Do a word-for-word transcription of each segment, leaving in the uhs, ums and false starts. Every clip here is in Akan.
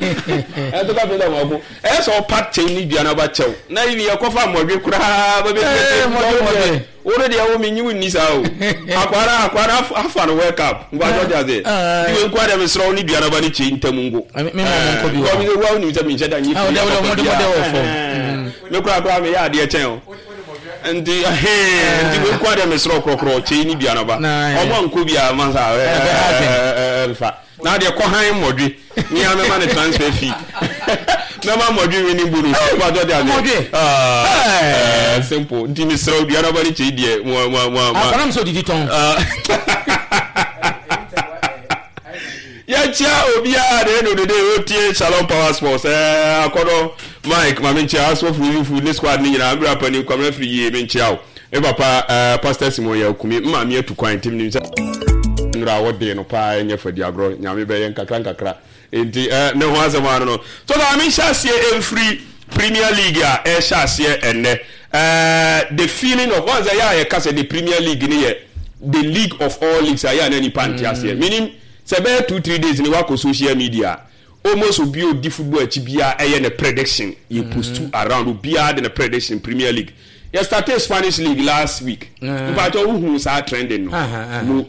e to ka be da mo e so pat chain ni bia na ba chew na ni e ko fa modwe kura ba be be ore dia wo menyi woni sa o akwara akwara afa no wake up ngwa joja ze iwe nkwa da mesro ni bia na ba ni chi ntamungo me mo mo ko bi wo mi wo ni ze mi je da nyi ah o de wo mo de wo fo me kura kura me ya de chen o ndi eh ndi we kwa da mesro krokro chi ni bia na ba omo nko bia man sa eh fa na de ko han modwe ni a me ma ne transfer fee me ma modwe we ni buru kwa joja ze ah simple ndi mesro bia na ba ni chi die mo mo mo ah so didi ton ya chia obia de no de o tie Shalom Power Sports eh akodo Mike ma menchia so fu fu ni squad ni nyina abra pani kwamra free ye menchia o e papa eh pastor Simon ya kumi ma me atu kwan tim ni nra wode no pa nya fadi agro nyame be yen kakra kakra enti eh ne ho azama no so da me shasie em free Premier League ya e shasie enne eh the feeling of once ya ya kase the Premier League ni ye the league of all leagues ya na ni pantiasie meaning sebe two three days ni wako social media almost obi odi football achibia eye na prediction you post to around obia the prediction Premier League you started Spanish League last week but who sa trending no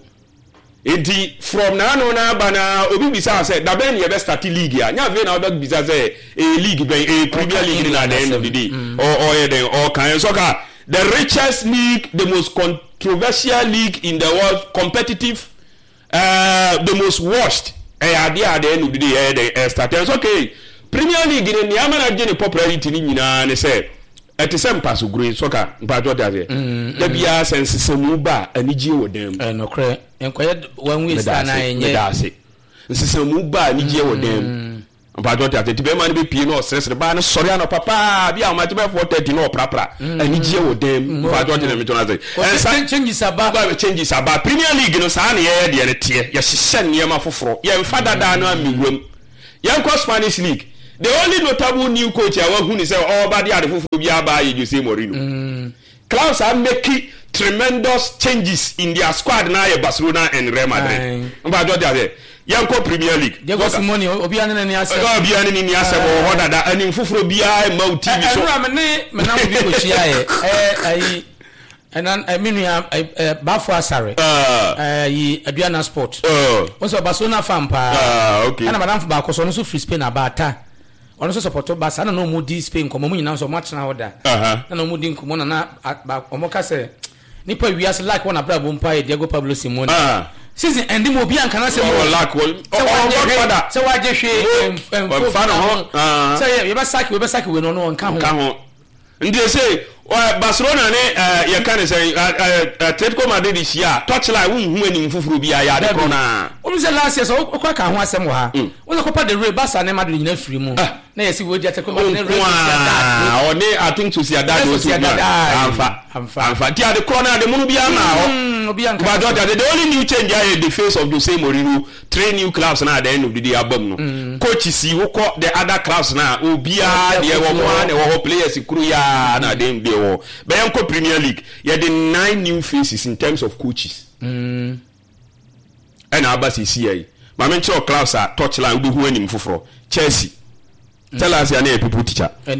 edi from now on na bana obi bisa say da ben ye be start league ya nya ve na obi bisa say a league ben a Premier League na the end of the day or or then or can soccer the richest league, the most controversial league in the world, competitive, uh, the most watched. Eh, at the end of the day, they started. Okay, Premier League in the Amana Jenny popularity in Nina say at the same pass of green soccer, but what are they? The B S and Samuba and Niji with them. And okay, and quiet when we stand in Yasi. Samuba and Niji with them. But what are they? The man be Pino says the ban, sorry, no papa, be a much better for thirty no proper. And Niji with them. But what are they? And some changes about changes about Premier League no Sani, the tier. Yes, she sent near my for your father down on me room. Young cross Spanish League. The only notable new coach I want to say, oh, but the other football by you say Mourinho. Mm. Klaus are making tremendous changes in their squad now, Barcelona and Real Madrid. But what are they? Young Premier League. There was some money. Obiane ni asa. Obiane ni asa. Oh, hoda da. Ani fufuro biya mau T V show. Ẹnu amene mena obi ko chia ye. Eh, ayi. Enan eminu ya Bafo Asare. Eh, yi Aduana Sport. Oh. Onso Barcelona fan pa. Ah, okay. Ana madam ba ko so no so free Spain abata. Ono so support Barca na no mu di Spain komo mu nyina so match na hoda. Aha. Na no mu di komo na na omoka se nipa wiase like one abra bompa e Diego Pablo Simeone. Ah. Season end mo bi anka na se mo lack wo. Oh, father. Se wa je hwe em fan ho. Ah. Se ye be saki we be saki we no no nka ho. Nka ho. Ndi say Barcelona ne ye kan say Atletico Madrid sia touchline wo hu ani fufuru bia ya de corona. O mi say last year so okwa ka ho asem wo ha. Wo na kopa de Real Barca ne Madrid nyina free mu. Na ye si wo di Atletico Madrid ne Real Barca. O ne I think to see that was amfa amfa dia de corona de munu bia ma ho. Obi anka. But the only new change is the face of Jose Mourinho. Three new clubs now at the end of the day album no. Coaches see who call the other clubs now. Obia the one the players Kruya na dem dey wo. But Premier League, you had the nine new faces in terms of coaches. Mm. And Abbas is here. My mentor clubs are touchline who who any fufro. Chelsea. Mm. Tell us your name people teacher. And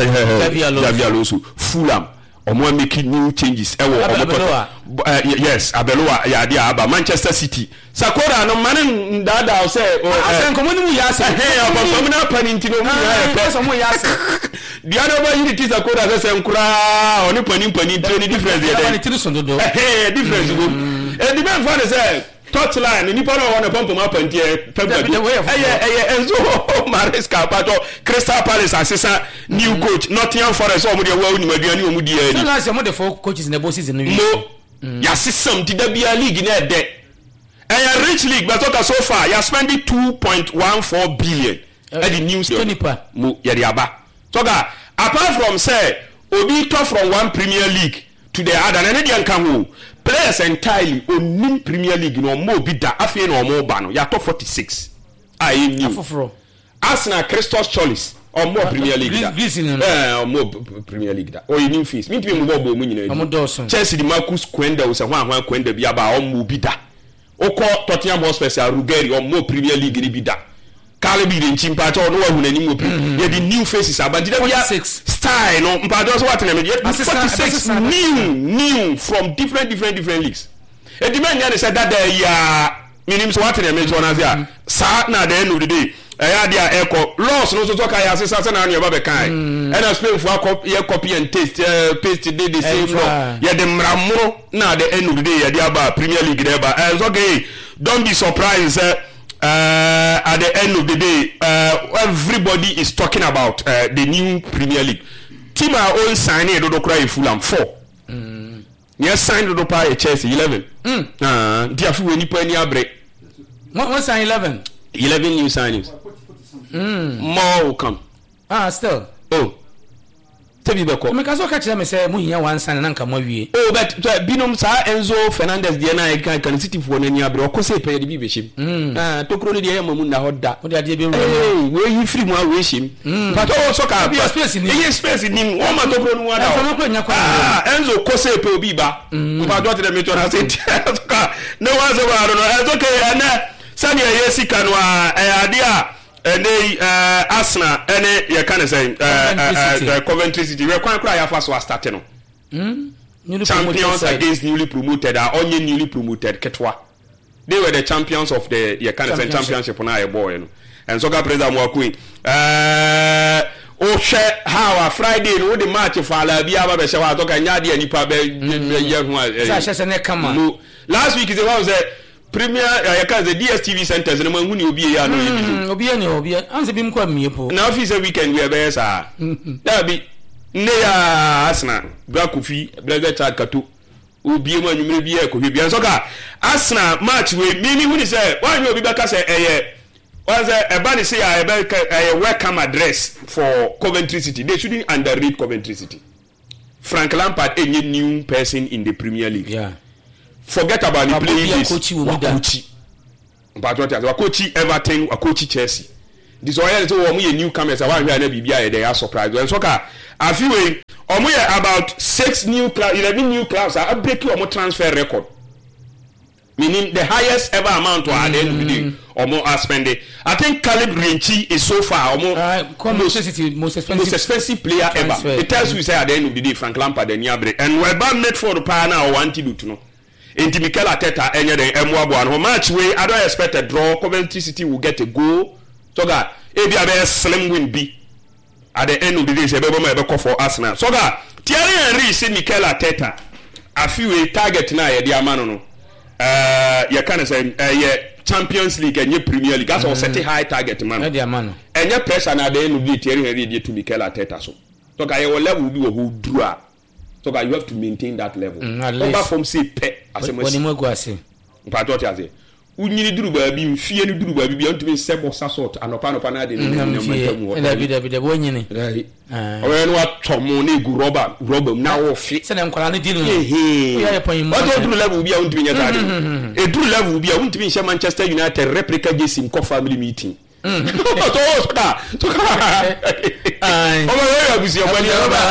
Xavi Alonso. Fulham. Omo making new changes. Ewo Abeloa. Uh, yes, Abeloa ya dia aba Manchester City. Sakora no man dada say o asen komo ni mu ya se. Eh, obo komo na paninti no mu ya pe so mu ya se. The other one you tell Sakora say nkura oni panin panin training difference there. That one tiri so dodo. Eh, difference go. Eh, the man fan say touchline ni pa no won pump ma panti e pemba. Eh eh Enzo Maresca pato Crystal Palace assistant new coach Nottingham Forest o mo de wa uni maduani o mu di ani. So last year mo the four coaches in the boss season no. Ya system ti da bia league na de. Eh rich league but so far you spending two point one four billion at the news mo ya di aba. Toga apart from say obi to from one Premier League to the other na dey nkan ho players entirely on Premier League no mo bi da afie no mo ba no ya to forty-six ai new Arsenal Christos Cholis or more Premier League da eh more Premier League da o new fees me timi mo bo mo nyina Chelsea di Marcus Quenda o se hwan hwan Quenda bia ba o mo bi da o ko Tottenham Hotspur Ruggeri or more Premier League ni bi da Calibre in Chimpato, no one any more. Yeah, the new faces are but six style, no, Mpados what forty-six new, new from different, different, different leagues. A demand said that they are minimum what in a major Nazia. Sa na the end of the day. I dia echo loss no so talk I assess na your babekai. And I explain for copy and taste paste the the same flow. Yeah, the mramuro na the end of the day ya dia ba Premier League there ba. Okay, don't be surprised. Uh, Uh, at the end of the day, uh, everybody is talking about uh, the new Premier League. Team our own signing do cry Fulham four. Mm. Yes, signed do pay Chelsea eleven. Mm. Ah, dia fu eni pa eni abre. What was sign eleven? eleven new signings. Mm. More will come. Ah, still. Oh. Tell me beko. Me kaso ka kire me say mu hiya one sign na nka ma wie. Oh, but binom sa Enzo Fernandez de na kan kan City fo na ni abre o ko say pay de bi be shim. Ah, tokro ne de ya mamu na hoda. O de ade be wura. Hey, we yi free mu a we shim. But o so ka be space ni. Ye space ni o ma tokro nu wa da. Ah, Enzo ko say pay obi ba. Mpa do te de me to na say ka. No wa so ba no. It's okay ana sani ye sika no a ade a and they uh Arsenal and you can say uh Coventry City we kwan kra ya fa so start no mm champions against newly promoted are only newly promoted Ketwa. They were the champions of the you can say championship na a boy no and so ga president mo akui uh o share how a Friday no the match for ala bia ba be she wa to ka nya de nipa be ye hu a say say come on last week they was Premier I can the D S T V centers no man huni obi ya no mm obi ya no obi anse bi mkwa miepo na office weekend we be sa da bi ne ya Arsenal bra kofi blazer chat kato obi mu anwumre bi e ko hwe bi anso ka Arsenal match we mimi huni say wan obi be ka say eye wan say e ba ni say ya e be a welcome address for Coventry City. They shouldn't underrate Coventry City. Frank Lampard a new person in the Premier League. Yeah. Forget about the playing this. Wakochi. But what is Wakochi Everton, Wakochi Chelsea. This oil is all we newcomers. I want to be here. They are surprised. And so, I feel we about six new clubs, eleven new clubs are breaking our transfer record. Meaning the highest ever amount to at the end of the day or more are spending. I think Caleb Renchi is so far or more uh, most, expensive, most expensive most expensive player transfer. Ever. It tells you say at the end of the day Frank Lampard and Niabre and we're about made for the power now wanted to know. Inti Mikel Arteta enye den emwabo an match we I don't expect a draw. Coventry City will get a goal. So ga e bia be slim win be at the end of the day say be bo ma be call for Arsenal. So ga Thierry Henry say Mikel Arteta afi we target na ye dia man no eh ye kan say eh Champions League and ye Premier League that's all set high target man. Na dia man. Enye pressure na the end of the Thierry Henry dey to Mikel Arteta so. So ga ye level bi wo who draw. So that you have to maintain that level. Over from say pe as a when you go ase. But what you say? Unyini duru ba bi mfie ni duru ba bi ntumi sebo sasot anopa anopa na de ni nyamatamu. Na bi da bi da wonyini. Right. Owe no atomo na egu rubber rubber na wo fi. Se na nkwala ne di no. Eh. Ya ye pon mu. What duru level bi a ntumi nyata de. E duru level bi a ntumi hye Manchester United replica jersey in family meeting. Mm. To sta. To ka. Ai. Omo yo abusi obani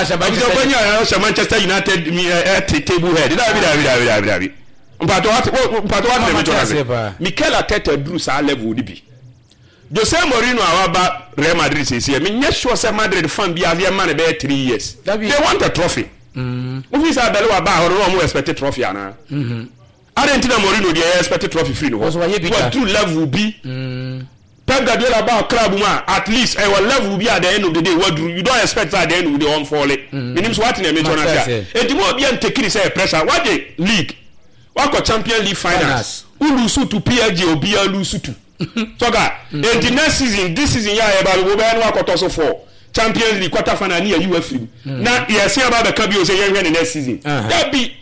oba Manchester United mi table head. Da bi da bi da bi da bi da bi. Mpato what mpato what dem to say. Mikel Arteta drew sa level di bi. Jose Mourinho awaba Real Madrid say say me nye sure say Madrid fan bi avia man be three years. They want a trophy. Mm. Movie say bele wa ba ho no expect a trophy ana. Mhm. Argentina Mourinho dey expect a trophy free no. What true level bi. Mm. Pep Guardiola about club man at least I will level be at the end of the day what do you don't expect at the end of the one fall it means what in a major national and the more be taking say pressure what the league what got Champions League finals who lose to P S G or be lose to so ga and the next season this season ya about go be no kwata so for Champions League quarter final near U F C na yes about the Kabio say the next season that be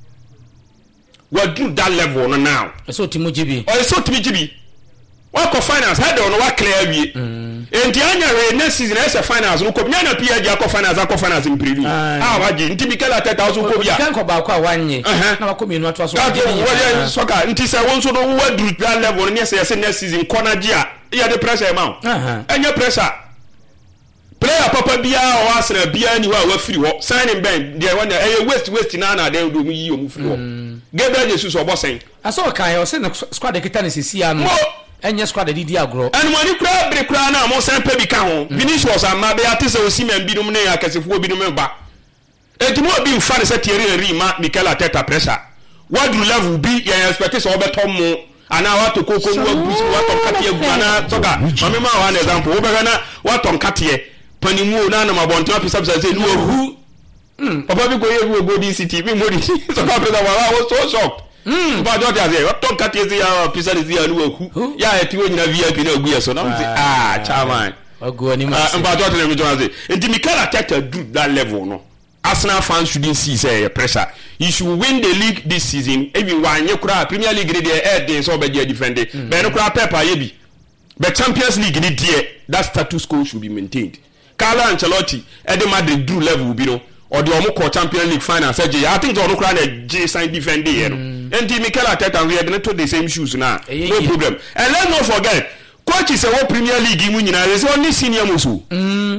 what do that level now so Timo Jibi or so Timo Jibi what co finance head on what clear we and the anya next season as a finance no ko nyana P S G ko finance ko finance in preview ah waje nti Mikel Arteta so ko bia kan ko ba ko awanye na ko mienu ato so what so ka nti say won so do what do that level ne say next season corner gia ya the pressure amount anya pressure player papa bia o Arsenal bia ni wa wa free ho signing ben dey one eh waste waste na na dey do mu yi o mu free ho Gabriel Jesus obo sen aso kan o say squad ekita ne sisi anu enye squad di di agro and money kura bre kura na mo san pe bi ka ho Vinicius amma be ate se Osimhen bi no ne akasefo bi no ba etimo bi mfa ne se Thierry Henry ma Mikel Arteta pressure what do level be ya expect so obetom mo ana wato koko nwa gusi wato katie guana soga mama ma wa an example wo be na wato katie panimu na na mabonto apisa say no hu mm papa bi go ye go D C T bi mo di so ka pressure wa was so shocked mm ba do dia say wato katie say ya pisa di ya no hu ya eti wo nyina V I P na ogu yeso na mo say ah chairman ogo ni ma ba do tell me do say enti Mikel Arteta do that level no Arsenal fans shouldn't see say pressure. You should win the league this season. Even when you cry Premier League there air day so be defend it. But no cry paper yebi. But Champions League ni there that status quo should be maintained. Carlo Ancelotti at the Madrid do level will be no or the Omo Champions League final say I think no cry na J sign defend there no. And the Mikel Arteta we are going to the same shoes now. No problem. And let's not forget coach is a Premier League mu nyina is only senior musu. Mm.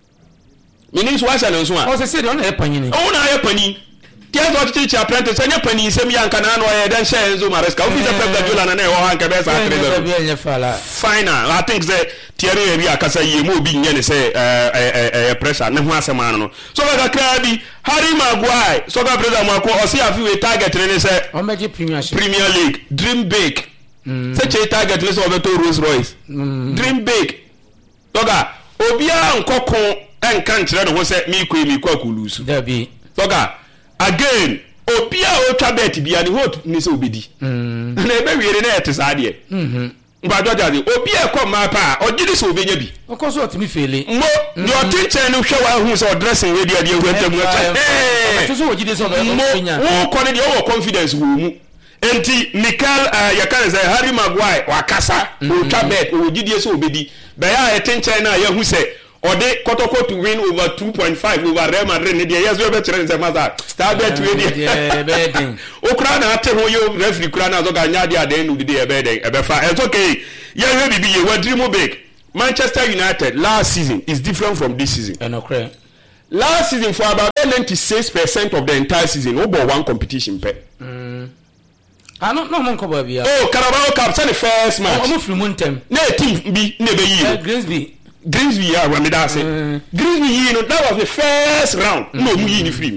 Meaning what shall so o se se don e panyin o na e panyin tia so teacher apprentice anya panyin sem ya nka na no e den share Enzo Maresca o fi se Pep Guardiola na na e ho hanka be sa three final I think say Thierry Henry akasa ye mo bi nye ne say eh eh pressure ne ho asema no so ga kra bi Harry Maguire so ga president mo ko o se afi we target ne say o meje premiership Premier League dream big say che target ne so beto Rolls Royce dream big so ga obia nkoko en kan kire no se mi ko mi kwa kulusu da bi toga again obia o twa bet bia ni hope ni se obedi mm na ebe wiere na etisa de mhm mba do jade obia ko ma pa ogidi se obenya bi okoso otimi fele mo ni otinche no hwe wa hu se dressing we dia de hu atam eh so so ogidi se obenya wo ko ne de o confidence wo mu enti Mikel yakane say Harry Maguire wakasa o twa bet ogidi se obedi ba ya etinche na ya hu se Ode Kotoko to win over two point five over Real Madrid ni yes we better than Maza star bet we dey betting okra na ate ho yo referee kra na zo ga nya dia dey no dey e be dey e be fa it's okay yeah we be ye we dream big Manchester United last season is different from this season and okay last season for about ninety-six percent of the entire season we bought one competition pe mm ah no no mon ko ba bia oh Carabao Cup say the first match o mo free montem na team bi na be yi Grimsby Grimsby yeah when me that say Grimsby you know that was the first round no mu yi ni free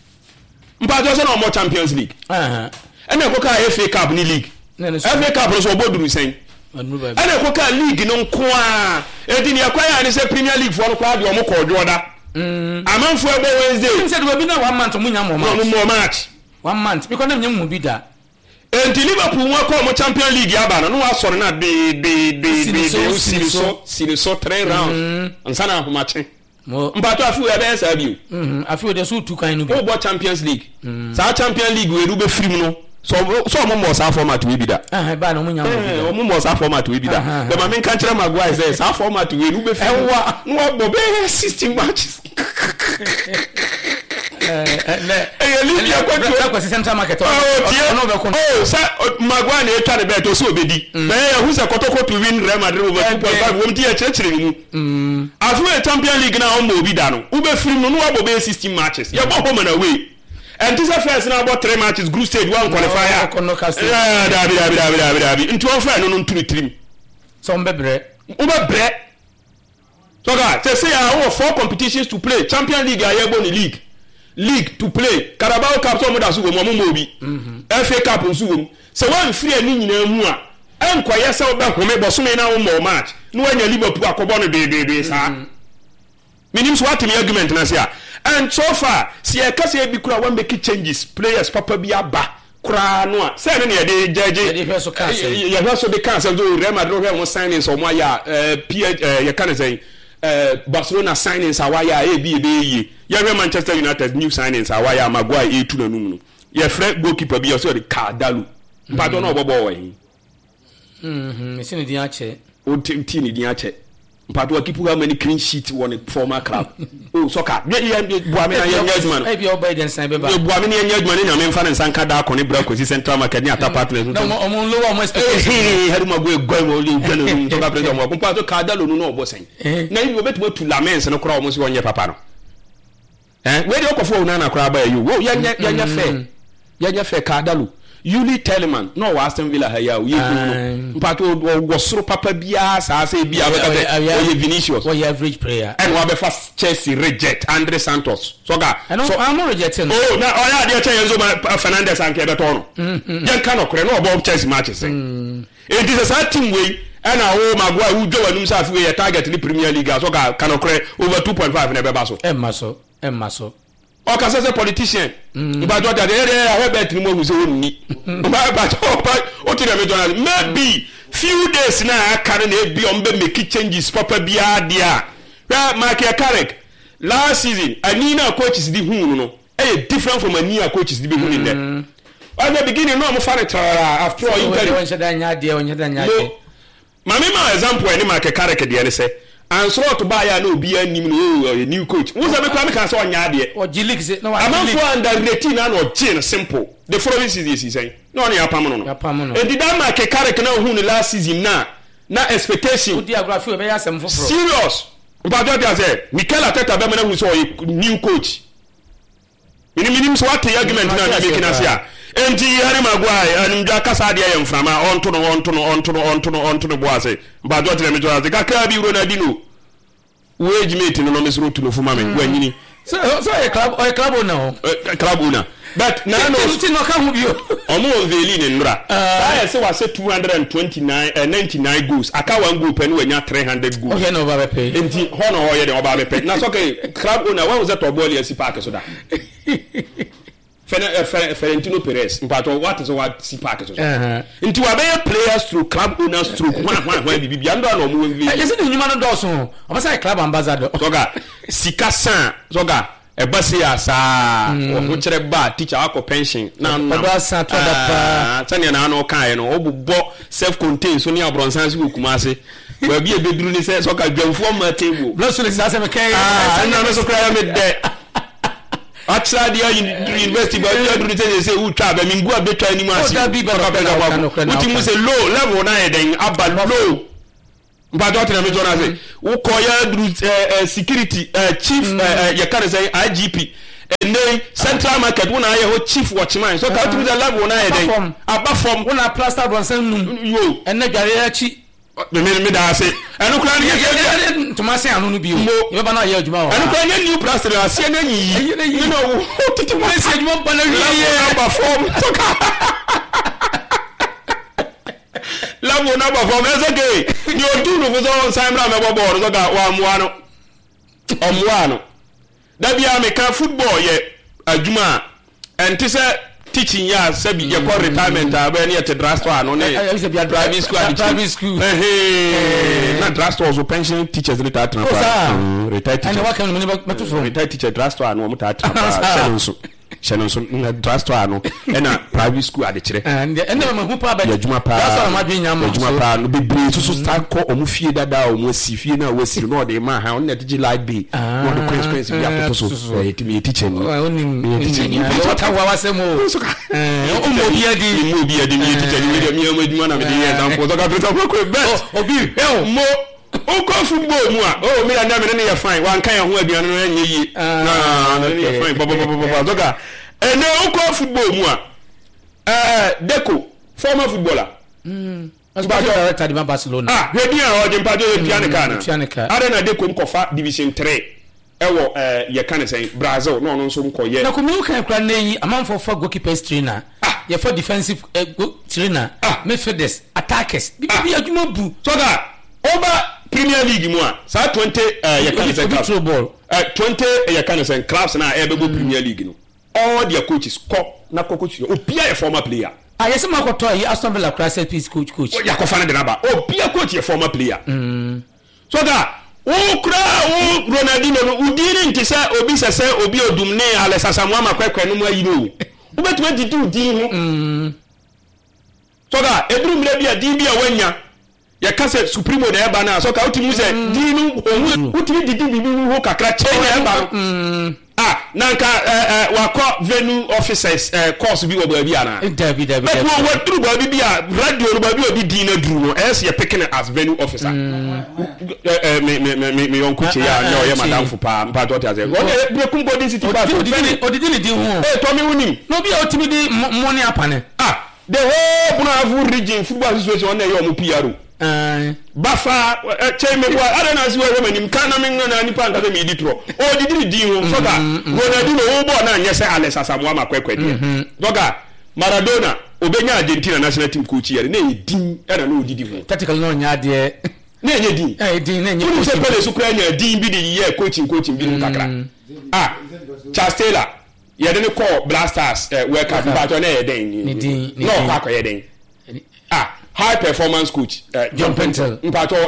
mpa jo say no more Champions League eh and e ko ka F A Cup ni league F A Cup no so boduru sen and e ko ka league no nko a e di ni akwaya ni say Premier League for no kwa de o mo ko joda mm amanfo ebo Wednesday you said we be na one month mu nya mo match no more match one month because na mu bi da enti Liverpool won ko mo Champions League aba no wa sore na de de de de siniso siniso three round ansana ho match mo mbato afi we be sa bi mhm afi we de so two kan no bi o bo Champions League sa Champions League we ru be free no so so mo mo sa format we bi da ah ba no mo nya mo bi o mo mo sa format we bi da be ma men kan kire Maguire say sa format we ru be free ewa no bo be sixteen matches eh eh eh league ya kwa kwa central market oh no be kon oh sa Maguire na etwa de bet o so obedi be ya hu se Kotoko to win Real Madrid over two point five won ti e chechire ni mu mm afu e Champions League na o mo obi da no u be free no no wa bo be sixteen matches ya bo home na away and this first na about three matches group stage one qualifier eh da bi da bi da bi da bi da bi nti on fa no no nturi trim so mbebre u be bre so guys say say I four competitions to play Champions League ayebo ni league league to play Carabao Cup so mo da so wo mo mo bi F A Cup so wo se wan free ani nyina mu a enkoye se wo be home bo so me na wo mo match no wanya Liverpool akobo no de de de sa minim so what me argument na say and so far see e kase e bi kura wan make changes players papa bi aba kura no a se ne ne de jeje ye hwe so cancel ye hwe so de cancel so Real Madrid hwe mo signing so mo ya eh ye kan say Uh, Barcelona signings awaya A B B E. Ya Manchester United new signings awaya Maguire e two na num no. Ye free goalkeeper bi so de Cardalu. Mpa no obobo wa yi. Mhm, me se ne din ache. O team ni din ache. Mpa to keep how many clean sheet won a former club. Oh soccer. Ye Buame na ye judgment. E bi obey sign be ba. Ye Buame na ye judgment na me mfa na nsanka da akoni bra ko Central Market ni ata partners. No omo lower mo expectation. Heru Maguire go mo le gbe no to ka president mo. Mpa to Cardalu no no obo sen. Na yi obetumo tu lamens no kra omo si wonye papa no. Eh we dey okofo una na kra ba you. Wo ya ya ya fair. Ya ya fair Cardalu. Yuli Telemann no wa Aston Villa ha ya o ye no mpato wo soro papa bia sa say bia be o ye Vinicius o ye average player and wa be fast Chelsea reject Andre Santos so ga so I'm not rejecting oh na o ya de che Enzo Fernandez anke be to no yen ka no kore no obo Chelsea matches it is a certain way and a Maguire who do wanum sa fi target the Premier League so ga ka kore over two point five na be ba so e maso e maso o ka say politician but what they dey I bet ni mo hu say wonni but but o ti dem journal maybe few days na carry na be on be make changes papa bia dia where Michael Carrick last season Anina coaches di hu no eh different from Anina coaches di be hu in there at the beginning no mo fa after all you tell you say that nya dia onya da nya dia mama ma example any Michael Carrick dia ne say and so to buy ya no be anim no new coach who say me kwa me kan say onya ade o gilik say no am for under eighteen na no chin simple the following season is saying no na apam no apam no and did that Michael Carrick na hu the last season na na expectation geography we be ya sem foforo serious but what they say Mikel Arteta be me na hu say new coach ini minim so what argument na na make na say enti Harry Maguire and Jakasa dia yem frama onto no onto no onto no onto no onto no boase ba do tele me jo ase kaka bi Ronaldinho wage mate no no me so to no fuma me wanyini so so a club a club now club una but na no enti no ka hu bio omo veli ne nra I say was two hundred twenty-nine uh, ninety-nine goals aka one goal pen wanya three hundred goals okay no ba be pay enti ho no ho ye de oba be pay na so ke club una when was that ball yesi park so da Florentino Perez mpato what is what si park so nti wa be players through club owners through one one one bibi ando na omo we yes ni nyuma no do so o say club ambassador soga sika san soga e basi asa o kire ba teacher akọ pension na na ba san to da pa tani na na o kan no obubo self contained so ni abronsan si Kumase wa bi e beduru ni say soga dwamfo ma table bless you say me kai ah na me so cry me de Actually, the university, but you do say who try, but me go a bit try any more. That be better. What you say low level now, then up low. But what I mean, say who call your security chief, you can say I G P, and then central market. When I chief watchman, so come to the level now, then above from when I plaster one you and the Gariachi. Me me da say enu kra ni to ma say anu no bi o e ba na ye adwuma o enu kra ni new plaster na say na yi you know titi mo say adwuma ba na wi number four level number four me say ke ni o du no fo so sign bra me bobo so ga wa muwa no omuwa no da bia me ka football ye adwuma enti say teaching ya sabi ye call retirement aba ni at draft one no ne private school private school eh na draft was pension teachers retired na retired teacher and what can me to from retired teacher draft one no mo ta tra so Shannon so na draft one no na private school ade kire and and na hu pa ba yadwuma pa that's all ma dwen yam yadwuma pa no bebre so so start ko omu fie dada omu asifie na wasiri no de ma ha on na tiji light bay no the consequence bi apoto so eh timi teacher ni oni teacher ni what wa wasem o eh o mo bi adi mo bi adi ni teacher ni mi amadwuma na me dey example so ka peta ko bet obi e mo o ko football mu a o mi na me ne ye fine wan kan ya ho aduane no anye yi na na ye fine bo bo bo bo so ka ene o ko football mu a eh Deco former footballer mm asba director di Barcelona ah we bi a o je mpajo e pianica na pianica are na Deco nkofa division three ewo eh ye kan say Brazil no no so nkoye na ko mi kan kra na yi amanfo fa goalkeeper trainer ye for defensive trainer midfielders attackers bi bi adwuma bu so ka over Premier League mu a sa twenty uh, you can say clubs ball uh, twenty you can say clubs na e be go Premier League no all their coaches ko na coach obia a former player ah yes ma ko to yi Aston Villa class piece coach coach ya ko fa na de na ba obia coach a former player mm so that o kra o Ronaldinho no udiri nti say obi se say obi odum ne Alessandro Samuama kwekwe no mu ayi no u bet twenty-two din ho mm so that edrum le bia din bia wanya ya kase supremo da eba na so ka utimi se dinu ohun utimi didi bibi ho kakra chain na eba mm ah ah nanka eh wakọ venue officers eh course bi wo ba bi ana interview da bi but wo waduru ba bi a radio no ba bi odi din na duru no es ye picking as venue officer eh me me me me yonko che ya na o ye madam fu pa mpa to tia se wo de kumbo din city pass odidi ni din hu eh to me wuni no bi otimi di money apane ah the whole Bunavu region football association on your P R O. Uh, Bafa, chain me, I don't know where women in Kanaming and Nipan of the Meditro. Oh, did you do so that when I do the old one, yes, Alice as Samuama Queque. Doga, Maradona, Obenya Argentina national team coach here, nay, Dean, I don't know, did you? Tactical no, Yadia. Nay, Dean, eh, Dean, you say, Ukraine, Dean, be the year coaching, coaching, Bill Takra. Ah, Charles Taylor. You didn't call blasters uh, work out but on air then no hack then ah high performance coach uh, John Pentel mpato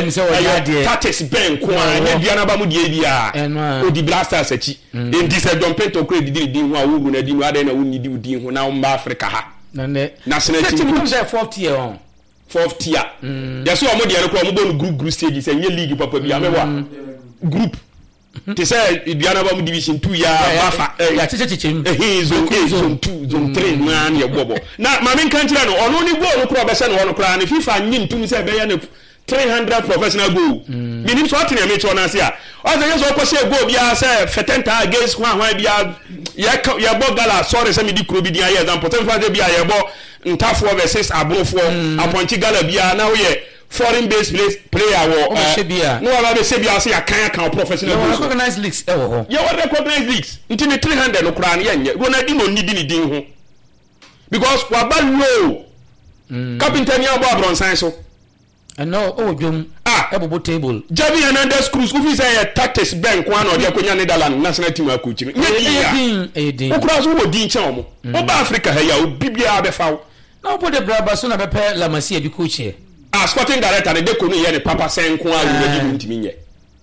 eh tactics ben ko an bia na ba mu die bia o di blasters achi en di se John Pentel ko di di ho a wo na di no ade na wo ni di di ho na mba Africa ha na ne national team comes at fourth tier on fourth tier there so mo de ko mo bo group group stage say nye league papa bia me wa group they say Diana Bam division two ya bafa ya chichichim eh zone eight zone two zone three man ya bobo na ma men kan tira no ono ni goal no kura be se no ono kura ne FIFA nyin tum se be ya ne three hundred professional goal minim so atene me cho na se a o se yeso ko se goal bia se fetenta against hwan hwan bia ya ya bo gala sorry se me di kuro bi dia ya example ten fa bia ya bo ntafo versus abrofo aponchi gala bia na wo ye foreign based player wo uh, no ala be sebia say akan akan professional no recognize leagues e wo ho ye wo recognize leagues nti ne three hundred no kura ne yenye Ronaldinho ni di ni din ho because wa ba low carpenter ni abo abronsan so and no oh jom ah e bobo table Javi Hernandez Cruz ku fi say tactics ben ko an o de akonya Netherlands national team akuchi ne din e din o kura so wo din chen omo o ba Africa ha ya o bibia abefa na bo de braba so na be pe La Masia bi coach here ah sporting director de ko no ye ne papa senko a wo di ntimi nye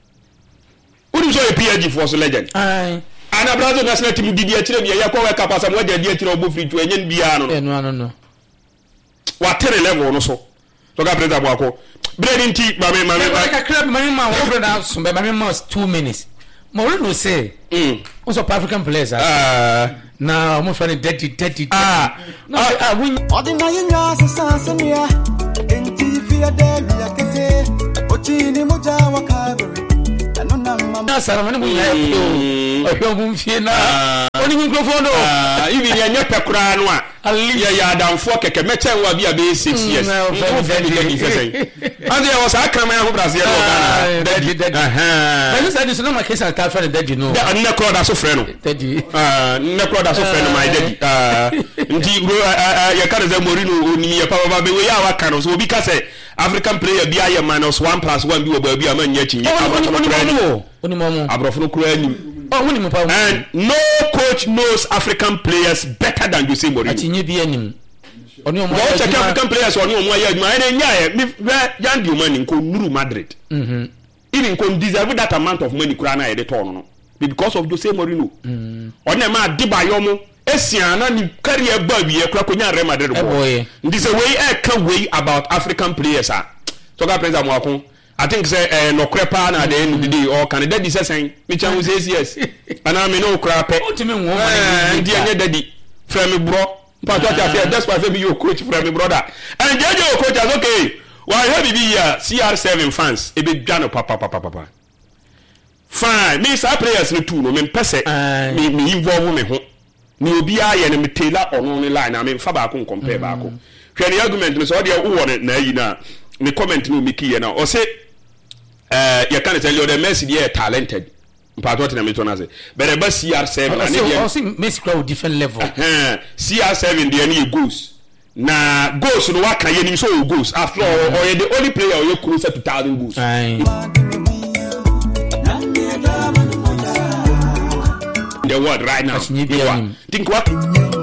uri so e P S G for so legend ai ana Brazil national team di di a kire bi ya ko we kapasa mo de di a kire obo free to enye bia no eh no no no wa tere level no so to ga president boako bread nti ba me ma me ka club ma me ma wo brother so be ma me ma two minutes mo we no say mm also African players ah na mo fani daddy daddy ah no ah we ordinary nya sansania enti fia de via kete ochini moja wa kabri anona mama na sara mani bunya o o bu mfie na oni microphone no ah ibi nya nya pekura no a ya ya adamfo keke mechen wa bia be six years no friend daddy say and there was akrama ya Brazil no Ghana daddy daddy aha but say this no my case ka friend daddy no da nne ko da so friend no daddy ah nne ko da so friend my daddy ah nti ya ka da Morino oni ya papa be we ya wa kan so obi ka say African player bia ya minus one plus one bi wo ba bia ma nya chinyi oni momo abrofo no kura ni oh oni mo pa and no coach knows African players better than Jose Mourinho atinye bi anim oni omo ya check African players oni omo ya aduma ene nya ya mi yan di money nko nuru Madrid mhm even nko deserve that amount of money kura na ye de turn no because of Jose Mourinho mhm oni ma Adebayo mo esiana ni career ba bi e kura ko nya Real Madrid bo ndi say we e can way about African players ah so ga president mo akon I think say uh, no crepa na the end of the day or can daddy say saying me chan say yes and I me no crap e o me won and the any daddy friend me bro but what I say that's why say be your coach friend me brother and then your coach is okay why have be here C R seven fans e be dwan papa papa papa fine me say players no too no me pese me me involve me ho ni obi aye ne me tailor on line na me fa ba ko compare ba ko hwe ne argument no so dey wo na yi na me comment no me kiye na o say eh you can tell you the Messi they are talented mpato tena me to na say but the C R seven and they also Messi crowd different level eh C R seven they any goals na goals no wa kan yenim so goals after all or the only player who closer to one thousand goals the word right now think what